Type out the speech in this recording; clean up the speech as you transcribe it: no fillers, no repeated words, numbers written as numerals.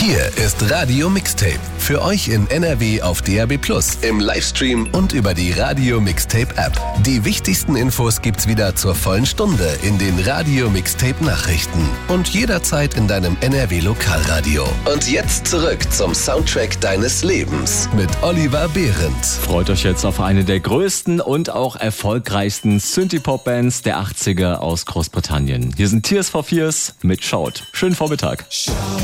Hier ist Radio Mixtape. Für euch in NRW auf DAB+, im Livestream und über die Radio Mixtape App. Die wichtigsten Infos gibt's wieder zur vollen Stunde in den Radio Mixtape Nachrichten und jederzeit in deinem NRW Lokalradio. Und jetzt zurück zum Soundtrack deines Lebens mit Oliver Behrens. Freut euch jetzt auf eine der größten und auch erfolgreichsten Synthie-Pop-Bands der 80er aus Großbritannien. Hier sind Tears for Fears mit Shout. Schönen Vormittag.